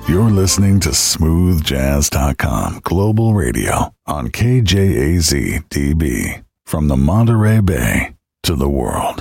You're listening to smoothjazz.com Global Radio on KJAZ DB. From the Monterey Bay to the world.